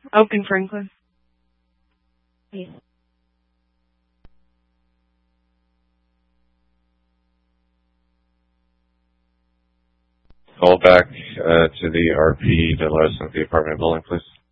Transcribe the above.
Open Franklin. Yes. Call back to the RP to let us know the apartment building, please.